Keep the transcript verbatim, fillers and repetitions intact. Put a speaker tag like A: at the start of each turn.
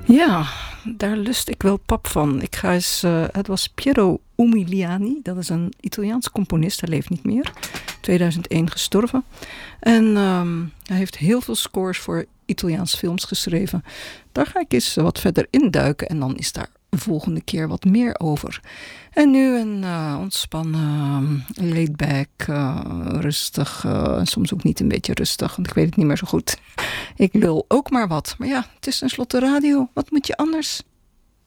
A: Ja, daar lust ik wel pap van. Ik ga eens, uh, het was Piero Umiliani, dat is een Italiaans componist, hij leeft niet meer. tweeduizend één gestorven. En um, hij heeft heel veel scores voor Italiaans films geschreven. Daar ga ik eens wat verder induiken en dan is daar de volgende keer wat meer over. En nu een uh, ontspannen, uh, laid back, uh, rustig, uh, soms ook niet een beetje rustig, want ik weet het niet meer zo goed. Ik lul ook maar wat, maar ja, het is tenslotte radio, wat moet je anders?